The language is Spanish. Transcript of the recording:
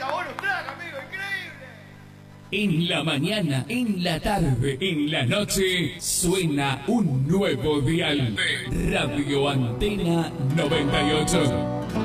¡Qué bonus track, amigo! ¡Increíble! En la mañana, en la tarde, en la noche, suena un nuevo dial. Radio Antena 98.